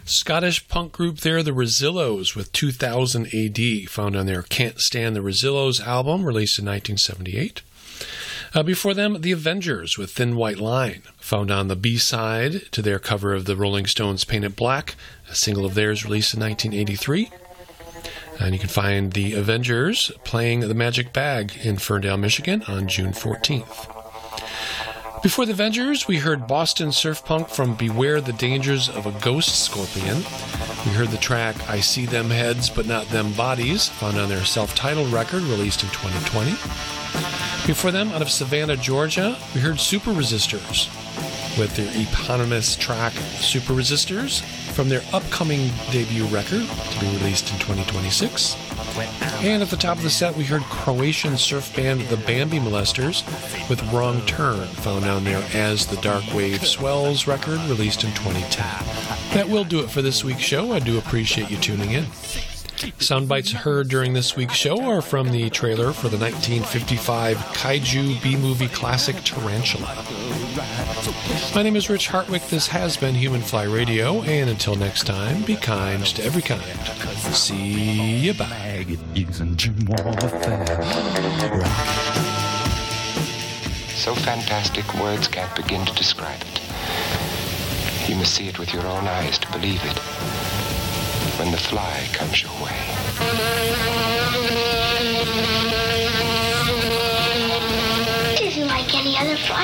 Scottish punk group there, the Rezillos, with 2000 AD, found on their Can't Stand the Rezillos album, released in 1978. Before them, the Avengers with Thin White Line, found on the B-side to their cover of the Rolling Stones' Paint It Black, a single of theirs released in 1983. And you can find the Avengers playing the Magic Bag in Ferndale, Michigan on June 14th. Before the Avengers, we heard Boston surf punk from Beware the Dangers of a Ghost Scorpion. We heard the track I See Them Heads But Not Them Bodies, found on their self-titled record released in 2020. Before them, out of Savannah, Georgia, we heard Super Resistors with their eponymous track Super Resistors from their upcoming debut record to be released in 2026. And at the top of the set, we heard Croatian surf band The Bambi Molesters with Wrong Turn, found on their As the Dark Wave Swells record released in 2010. That will do it for this week's show. I do appreciate you tuning in. Sound bites heard during this week's show are from the trailer for the 1955 Kaiju B-movie classic Tarantula. My name is Rich Hartwick. This has been Human Fly Radio, and until next time, be kind to every kind. See you bye. So fantastic, words can't begin to describe it. You must see it with your own eyes to believe it. When the fly comes your way. It isn't like any other fly